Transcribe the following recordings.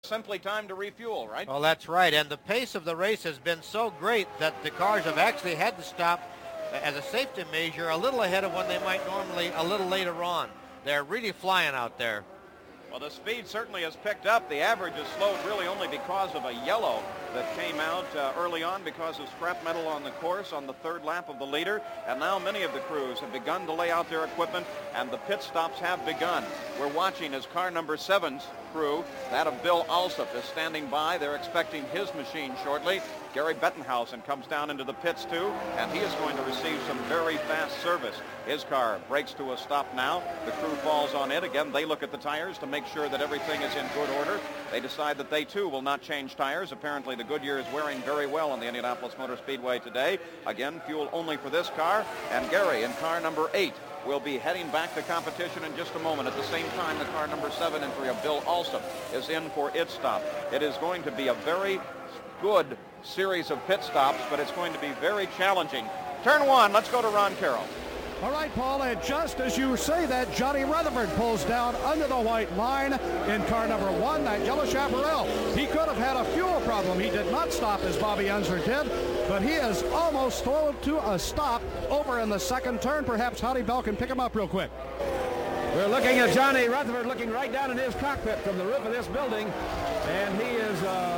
Simply time to refuel, right? Well, that's right. And the pace of the race has been so great that the cars have actually had to stop as a safety measure a little ahead of when they might normally a little later on. They're really flying out there. Well, the speed certainly has picked up. The average has slowed really only because of a yellow that came out early on because of scrap metal on the course on the third lap of the leader. And now many of the crews have begun to lay out their equipment, and the pit stops have begun. We're watching as car number 7's crew, that of Bill Alsop, is standing by. They're expecting his machine shortly. Gary Bettenhausen comes down into the pits too, and he is going to receive some very fast service. His car brakes to a stop now. The crew falls on it. Again, they look at the tires to make sure that everything is in good order. They decide that they too will not change tires. Apparently the Goodyear is wearing very well on the Indianapolis Motor Speedway today. Again, fuel only for this car, and Gary in car number 8 will be heading back to competition in just a moment. At the same time, the car number 7 entry of Bill Alsop is in for its stop. It is going to be a very good series of pit stops, but it's going to be very challenging. Turn 1, let's go to Ron Carroll. All right, Paul, and just as you say that, Johnny Rutherford pulls down under the white line in car number 1, that yellow Chaparral. He could have had a fuel problem. He did not stop as Bobby Unser did, but he is almost slowed to a stop over in the second turn. Perhaps Howdy Bell can pick him up real quick. We're looking at Johnny Rutherford looking right down in his cockpit from the roof of this building, and he is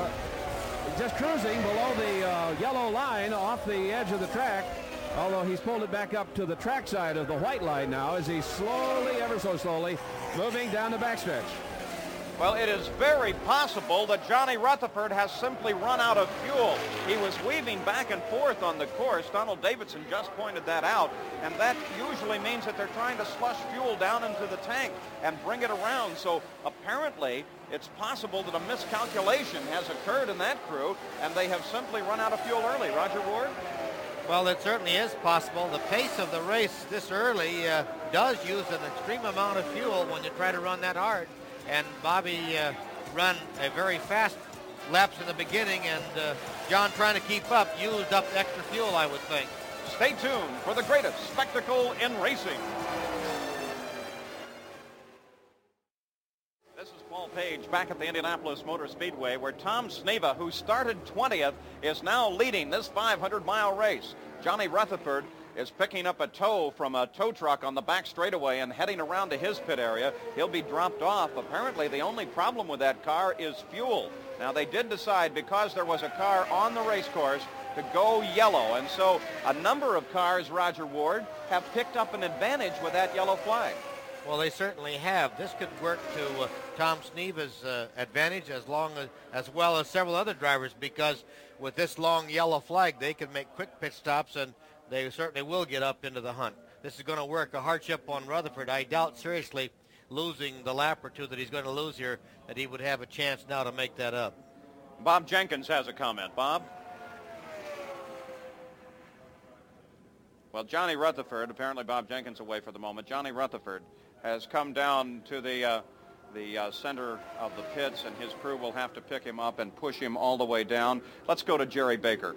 just cruising below the yellow line off the edge of the track, although he's pulled it back up to the track side of the white line now as he's slowly, ever so slowly, moving down the backstretch. Well, it is very possible that Johnny Rutherford has simply run out of fuel. He was weaving back and forth on the course. Donald Davidson just pointed that out, and that usually means that they're trying to slush fuel down into the tank and bring it around. So apparently it's possible that a miscalculation has occurred in that crew, and they have simply run out of fuel early. Roger Ward? Well, it certainly is possible. The pace of the race this early does use an extreme amount of fuel when you try to run that hard. And Bobby run a very fast laps in the beginning, and John, trying to keep up, used up extra fuel, I would think. Stay tuned for the greatest spectacle in racing. This is Paul Page back at the Indianapolis Motor Speedway, where Tom Sneva, who started 20th, is now leading this 500-mile race. Johnny Rutherford is picking up a tow from a tow truck on the back straightaway and heading around to his pit area. He'll be dropped off. Apparently, the only problem with that car is fuel. Now, they did decide, because there was a car on the race course, to go yellow. And so a number of cars, Roger Ward, have picked up an advantage with that yellow flag. Well, they certainly have. This could work to Tom Sneva's advantage as well as several other drivers, because with this long yellow flag, they can make quick pit stops, and they certainly will get up into the hunt. This is going to work a hardship on Rutherford. I doubt seriously, losing the lap or two that he's going to lose here, that he would have a chance now to make that up. Bob Jenkins has a comment. Bob? Well, Johnny Rutherford, apparently Bob Jenkins away for the moment. Johnny Rutherford has come down to the center of the pits, and his crew will have to pick him up and push him all the way down. Let's go to Jerry Baker.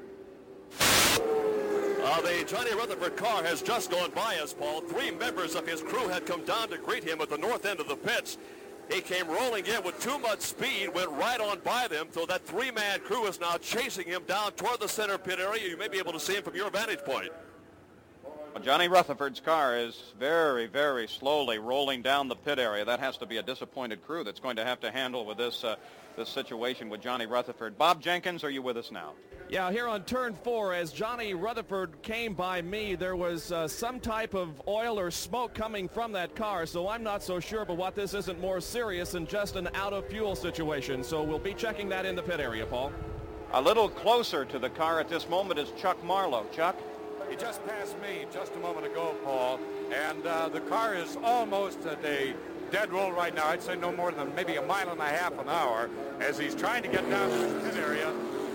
The Johnny Rutherford car has just gone by us, Paul. 3 members of his crew had come down to greet him at the north end of the pits. He came rolling in with too much speed, went right on by them, so that 3-man crew is now chasing him down toward the center pit area. You may be able to see him from your vantage point. Well, Johnny Rutherford's car is very, very slowly rolling down the pit area. That has to be a disappointed crew that's going to have to handle with this situation with Johnny Rutherford. Bob Jenkins, are you with us now? Yeah, here on turn 4, as Johnny Rutherford came by me, there was some type of oil or smoke coming from that car, so I'm not so sure but what this isn't more serious than just an out-of-fuel situation. So we'll be checking that in the pit area, Paul. A little closer to the car at this moment is Chuck Marlowe. Chuck? He just passed me just a moment ago, Paul, and the car is almost at a dead roll right now. I'd say no more than maybe 1.5 miles an hour as he's trying to get down to the pit area.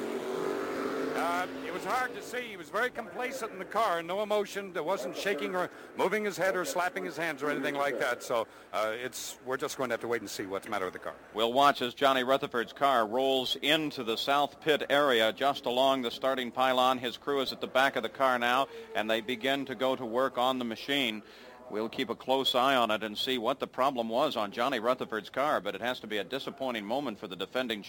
It was hard to see. He was very complacent in the car, no emotion. There wasn't shaking or moving his head or slapping his hands or anything like that. So we're just going to have to wait and see what's the matter with the car. We'll watch as Johnny Rutherford's car rolls into the south pit area just along the starting pylon. His crew is at the back of the car now, and they begin to go to work on the machine. We'll keep a close eye on it and see what the problem was on Johnny Rutherford's car, but it has to be a disappointing moment for the defending